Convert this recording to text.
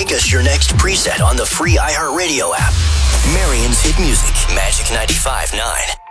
Make us your next preset on the free iHeartRadio app. Marion's Hit Music, Magic 95.9.